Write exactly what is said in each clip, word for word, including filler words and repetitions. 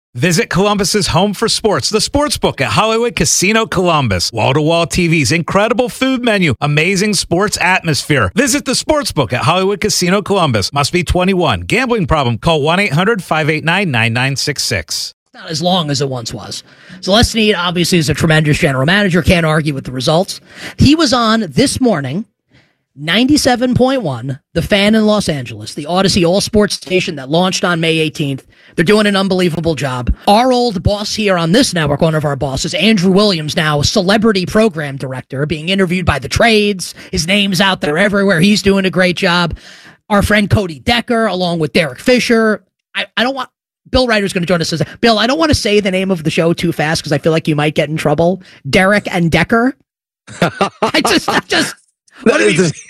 Visit Columbus's home for sports, the Sportsbook at Hollywood Casino Columbus. Wall-to-wall T Vs, incredible food menu, amazing sports atmosphere. Visit the Sportsbook at Hollywood Casino Columbus. Must be twenty-one. Gambling problem? Call one eight hundred five eight nine nine nine six six. Not as long as it once was. So Les Snead obviously is a tremendous general manager. Can't argue with the results. He was on this morning, ninety-seven point one, The Fan in Los Angeles, the Odyssey all-sports station that launched on May eighteenth. They're doing an unbelievable job. Our old boss here on this network, one of our bosses, Andrew Williams, now celebrity program director, being interviewed by the trades. His name's out there everywhere. He's doing a great job. Our friend Cody Decker, along with Derek Fisher. I, I don't want... Bill Ryder's going to join us. As, Bill, I don't want to say the name of the show too fast because I feel like you might get in trouble. Derek and Decker. I just, I just want to be,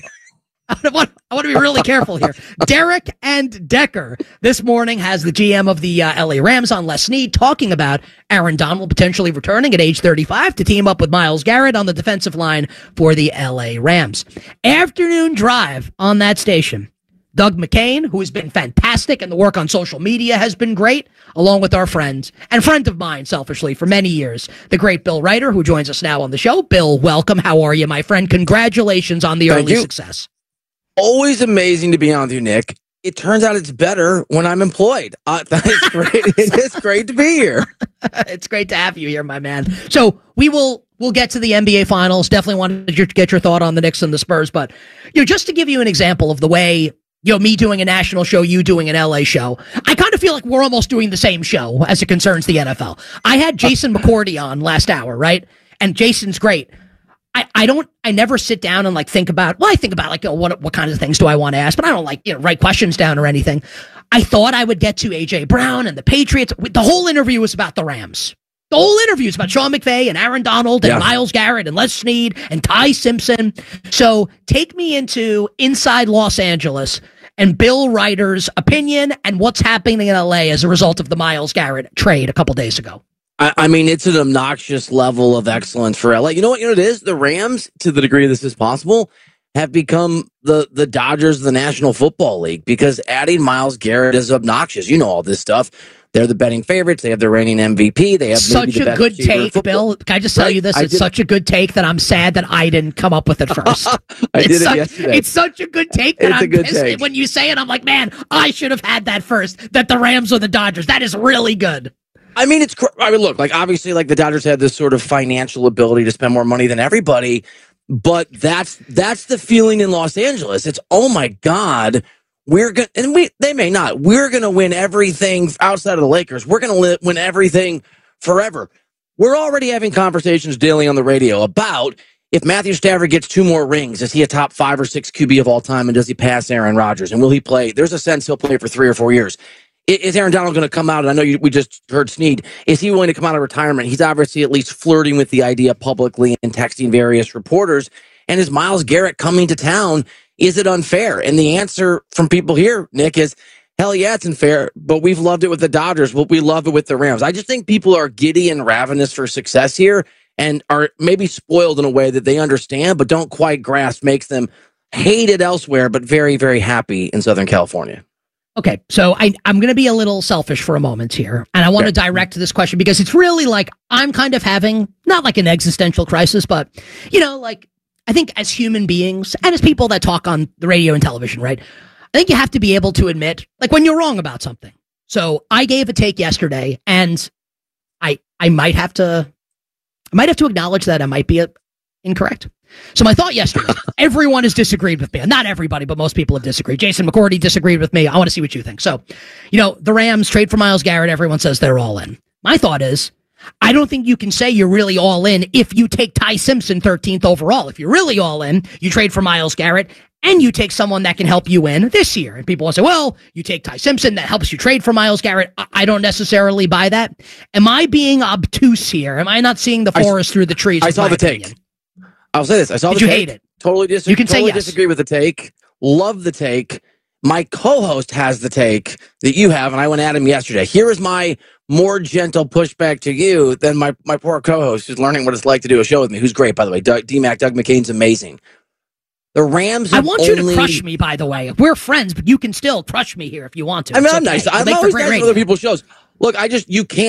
I want, I want to be really careful here. Derek and Decker this morning has the G M of the uh, L A Rams on, Les Snead, talking about Aaron Donald potentially returning at age thirty-five to team up with Myles Garrett on the defensive line for the L A Rams. Afternoon drive on that station. Doug McCain, who has been fantastic, and the work on social media has been great, along with our friend, and friend of mine, selfishly, for many years, the great Bill Ryder, who joins us now on the show. Bill, welcome. How are you, my friend? Congratulations on the Thank early you. success. Always amazing to be on with you, Nick. It turns out it's better when I'm employed. Uh, that's great. It is great to be here. It's great to have you here, my man. So we will we'll get to the N B A Finals. Definitely wanted to get your thought on the Knicks and the Spurs, but you know, just to give you an example of the way, you know, me doing a national show, you doing an L A show, I kind of feel like we're almost doing the same show as it concerns the N F L. I had Jason McCourty on last hour, right? And Jason's great. I, I don't, I never sit down and like think about, well, I think about like, you know, what, what kinds of things do I want to ask, but I don't like, you know, write questions down or anything. I thought I would get to A J Brown and the Patriots. The whole interview was about the Rams. The whole interview is about Sean McVay and Aaron Donald and yeah. Myles Garrett and Les Snead and Ty Simpson. So take me into inside Los Angeles and Bill Ryder's opinion and what's happening in L A as a result of the Myles Garrett trade a couple days ago. I, I mean, it's an obnoxious level of excellence for L A. You know what? You know what it is? The Rams, to the degree this is possible, have become the, the Dodgers of the National Football League because adding Myles Garrett is obnoxious. You know all this stuff. They're the betting favorites. They have the reigning M V P. They have such maybe the a good take, Bill. Can I just tell right? you this? I It's did. such a good take that I'm sad that I didn't come up with it first. I it's did such, it yesterday. It's such a good take that It's I'm a good pissed take. when you say it. I'm like, man, I should have had that first. That the Rams or the Dodgers. That is really good. I mean, it's. I mean, look, like obviously, like the Dodgers had this sort of financial ability to spend more money than everybody, but that's that's the feeling in Los Angeles. It's oh my god. We're going and we they may not. We're going to win everything outside of the Lakers. We're going to li- win everything forever. We're already having conversations daily on the radio about if Matthew Stafford gets two more rings, is he a top five or six Q B of all time, and does he pass Aaron Rodgers? And will he play? There's a sense he'll play for three or four years. Is Aaron Donald going to come out? And I know you, we just heard Snead. Is he willing to come out of retirement? He's obviously at least flirting with the idea publicly and texting various reporters. And is Myles Garrett coming to town? Is it unfair? And the answer from people here, Nick, is hell yeah, it's unfair, but we've loved it with the Dodgers. But we love it with the Rams. I just think people are giddy and ravenous for success here and are maybe spoiled in a way that they understand, but don't quite grasp, makes them hate it elsewhere, but very, very happy in Southern California. Okay, so I, I'm going to be a little selfish for a moment here, and I want to direct this question because it's really like I'm kind of having, not like an existential crisis, but, you know, like, I think as human beings and as people that talk on the radio and television, right? I think you have to be able to admit, like, when you're wrong about something. So I gave a take yesterday, and I I might have to I might have to acknowledge that I might be a, incorrect. So my thought yesterday, everyone has disagreed with me. Not everybody, but most people have disagreed. Jason McCourty disagreed with me. I want to see what you think. So, you know, the Rams trade for Myles Garrett. Everyone says they're all in. My thought is, I don't think you can say you're really all in if you take Ty Simpson thirteenth overall. If you're really all in, you trade for Myles Garrett and you take someone that can help you win this year. And people will say, well, you take Ty Simpson, that helps you trade for Myles Garrett. I, I don't necessarily buy that. Am I being obtuse here? Am I not seeing the forest I, through the trees? I saw the opinion? take. I'll say this. I saw Did the you take. hate it? Totally, dis- you can totally say yes. disagree with the take. Love the take. My co-host has the take that you have, and I went at him yesterday. Here is my more gentle pushback to you than my, my poor co-host who's learning what it's like to do a show with me, who's great, by the way. Doug, D-Mac, Doug McCain's amazing. The Rams I want only... you to crush me, by the way. We're friends, but you can still crush me here if you want to. I mean, It's I'm okay. nice. I'm Make always for nice great for other people's shows. Look, I just, you can't